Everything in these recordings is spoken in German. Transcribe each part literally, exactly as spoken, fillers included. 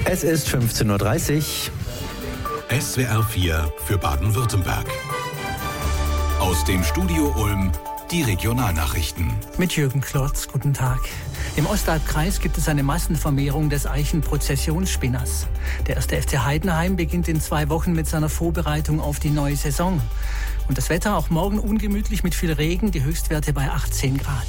Es ist fünfzehn Uhr dreißig. S W R vier für Baden-Württemberg. Aus dem Studio Ulm die Regionalnachrichten. Mit Jürgen Klotz, guten Tag. Im Ostalbkreis gibt es eine Massenvermehrung des Eichenprozessionsspinners. Der erste F C Heidenheim beginnt in zwei Wochen mit seiner Vorbereitung auf die neue Saison. Und das Wetter auch morgen ungemütlich mit viel Regen, die Höchstwerte bei achtzehn Grad.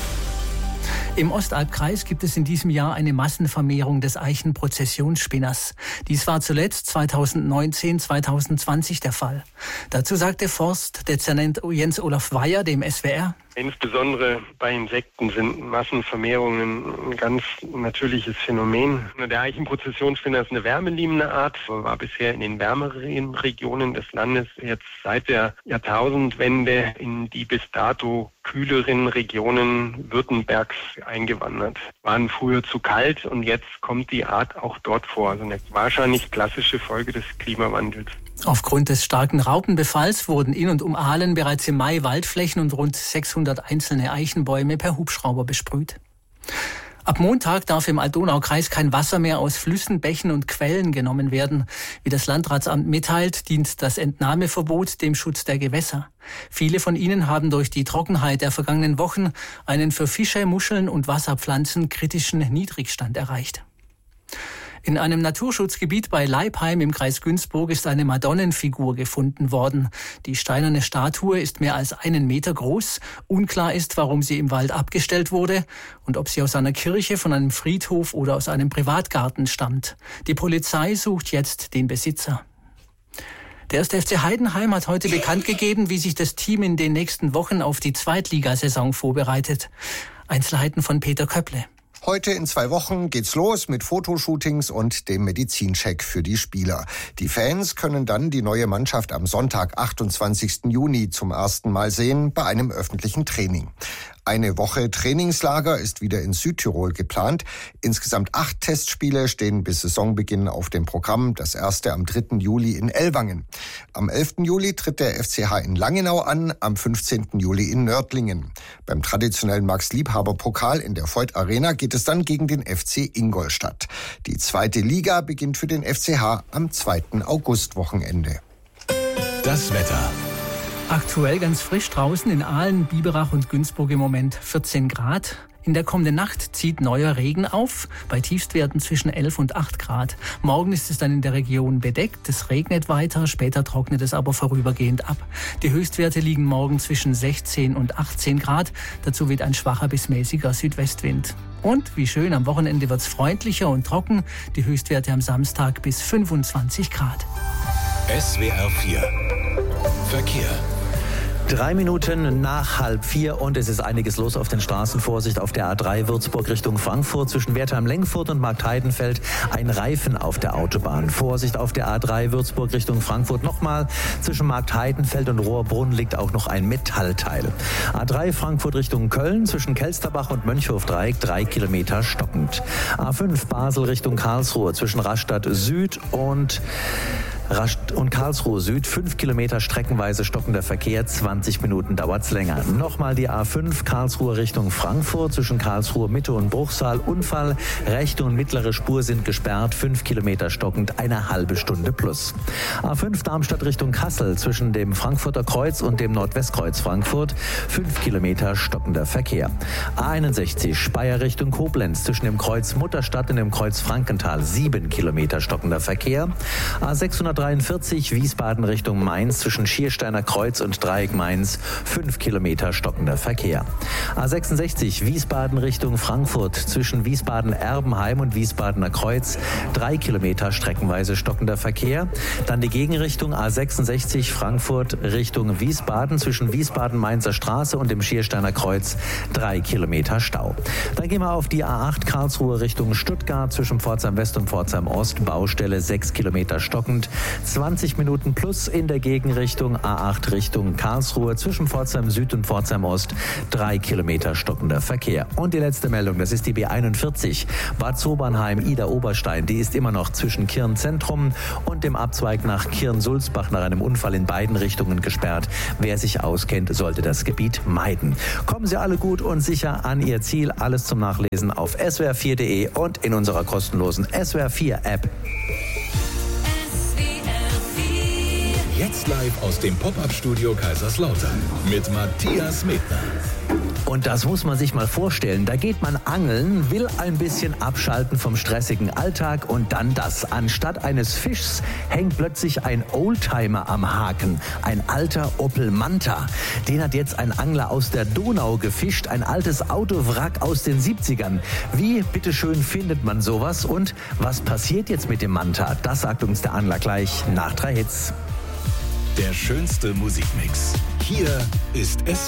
Im Ostalbkreis gibt es in diesem Jahr eine Massenvermehrung des Eichenprozessionsspinners. Dies war zuletzt zweitausendneunzehn zweitausendzwanzig der Fall. Dazu sagte Forstdezernent Jens Olaf Weyer dem S W R: Insbesondere bei Insekten sind Massenvermehrungen ein ganz natürliches Phänomen. Der Eichenprozessionsspinner ist eine wärmeliebende Art, war bisher in den wärmeren Regionen des Landes jetzt seit der Jahrtausendwende in die bis dato kühleren Regionen Württembergs eingewandert. Waren früher zu kalt und jetzt kommt die Art auch dort vor. Also eine wahrscheinlich klassische Folge des Klimawandels. Aufgrund des starken Raupenbefalls wurden in und um Aalen bereits im Mai Waldflächen und rund sechshundert einzelne Eichenbäume per Hubschrauber besprüht. Ab Montag darf im Alt-Donau-Kreis kein Wasser mehr aus Flüssen, Bächen und Quellen genommen werden. Wie das Landratsamt mitteilt, dient das Entnahmeverbot dem Schutz der Gewässer. Viele von ihnen haben durch die Trockenheit der vergangenen Wochen einen für Fische, Muscheln und Wasserpflanzen kritischen Niedrigstand erreicht. In einem Naturschutzgebiet bei Leipheim im Kreis Günzburg ist eine Madonnenfigur gefunden worden. Die steinerne Statue ist mehr als einen Meter groß. Unklar ist, warum sie im Wald abgestellt wurde und ob sie aus einer Kirche, von einem Friedhof oder aus einem Privatgarten stammt. Die Polizei sucht jetzt den Besitzer. Der erste F C Heidenheim hat heute bekannt gegeben, wie sich das Team in den nächsten Wochen auf die Zweitligasaison vorbereitet. Einzelheiten von Peter Köpple. Heute in zwei Wochen geht's los mit Fotoshootings und dem Medizincheck für die Spieler. Die Fans können dann die neue Mannschaft am Sonntag, achtundzwanzigsten Juni, zum ersten Mal sehen bei einem öffentlichen Training. Eine Woche Trainingslager ist wieder in Südtirol geplant. Insgesamt acht Testspiele stehen bis Saisonbeginn auf dem Programm. Das erste am dritten Juli in Ellwangen. Am elften Juli tritt der F C H in Langenau an, am fünfzehnten Juli in Nördlingen. Beim traditionellen Max-Liebhaber-Pokal in der Voith Arena geht es dann gegen den F C Ingolstadt. Die zweite Liga beginnt für den F C H am zweiten Augustwochenende. Das Wetter. Aktuell ganz frisch draußen in Aalen, Biberach und Günzburg im Moment vierzehn Grad. In der kommenden Nacht zieht neuer Regen auf, bei Tiefstwerten zwischen elf und acht Grad. Morgen ist es dann in der Region bedeckt, es regnet weiter, später trocknet es aber vorübergehend ab. Die Höchstwerte liegen morgen zwischen sechzehn und achtzehn Grad, dazu weht ein schwacher bis mäßiger Südwestwind. Und wie schön, am Wochenende wird es freundlicher und trocken, die Höchstwerte am Samstag bis fünfundzwanzig Grad. S W R vier Verkehr. Drei Minuten nach halb vier und es ist einiges los auf den Straßen. Vorsicht auf der A drei Würzburg Richtung Frankfurt zwischen Wertheim-Lengfurt und Marktheidenfeld. Ein Reifen auf der Autobahn. Vorsicht auf der A drei Würzburg Richtung Frankfurt nochmal. Zwischen Marktheidenfeld und Rohrbrunn liegt auch noch ein Metallteil. A drei Frankfurt Richtung Köln zwischen Kelsterbach und Mönchhofdreieck drei Kilometer stockend. A fünf Basel Richtung Karlsruhe zwischen Rastatt Süd und Rastatt und Karlsruhe Süd, fünf Kilometer streckenweise stockender Verkehr, zwanzig Minuten dauert's länger. Nochmal die A fünf Karlsruhe Richtung Frankfurt, zwischen Karlsruhe Mitte und Bruchsal, Unfall, rechte und mittlere Spur sind gesperrt, fünf Kilometer stockend, eine halbe Stunde plus. A fünf Darmstadt Richtung Kassel, zwischen dem Frankfurter Kreuz und dem Nordwestkreuz Frankfurt, fünf Kilometer stockender Verkehr. A einundsechzig Speyer Richtung Koblenz, zwischen dem Kreuz Mutterstadt und dem Kreuz Frankenthal, sieben Kilometer stockender Verkehr. A sechshundertdreiundvierzig Wiesbaden Richtung Mainz zwischen Schiersteiner Kreuz und Dreieck Mainz, fünf Kilometer stockender Verkehr. A sechsundsechzig Wiesbaden Richtung Frankfurt zwischen Wiesbaden-Erbenheim und Wiesbadener Kreuz, drei Kilometer streckenweise stockender Verkehr. Dann die Gegenrichtung A sechsundsechzig Frankfurt Richtung Wiesbaden zwischen Wiesbaden-Mainzer Straße und dem Schiersteiner Kreuz, drei Kilometer Stau. Dann gehen wir auf die A acht Karlsruhe Richtung Stuttgart zwischen Pforzheim West und Pforzheim Ost, Baustelle sechs Kilometer stockend, zwanzig zwanzig Minuten plus in der Gegenrichtung A acht Richtung Karlsruhe zwischen Pforzheim Süd und Pforzheim Ost. Drei Kilometer stockender Verkehr. Und die letzte Meldung, das ist die B einundvierzig. Bad Sobernheim, Ida Oberstein, die ist immer noch zwischen Kirn Zentrum und dem Abzweig nach Kirn-Sulzbach nach einem Unfall in beiden Richtungen gesperrt. Wer sich auskennt, sollte das Gebiet meiden. Kommen Sie alle gut und sicher an Ihr Ziel. Alles zum Nachlesen auf S W R vier punkt de und in unserer kostenlosen S W R vier App. Jetzt live aus dem Pop-Up-Studio Kaiserslautern mit Matthias Medner. Und das muss man sich mal vorstellen. Da geht man angeln, will ein bisschen abschalten vom stressigen Alltag und dann das. Anstatt eines Fischs hängt plötzlich ein Oldtimer am Haken. Ein alter Opel Manta. Den hat jetzt ein Angler aus der Donau gefischt. Ein altes Autowrack aus den siebzigern. Wie, bitteschön, findet man sowas? Und was passiert jetzt mit dem Manta? Das sagt uns der Angler gleich nach drei Hits. Der schönste Musikmix. Hier ist S